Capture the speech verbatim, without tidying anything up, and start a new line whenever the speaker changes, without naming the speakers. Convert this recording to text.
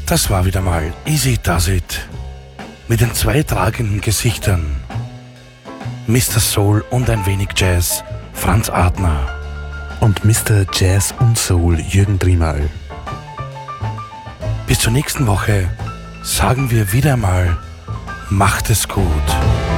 Das war wieder mal Easy Does It mit den zwei tragenden Gesichtern Mister Soul und ein wenig Jazz, Franz Adner.
Und Mister Jazz und Soul, Jürgen Trimal.
Bis zur nächsten Woche sagen wir wieder mal, macht es gut.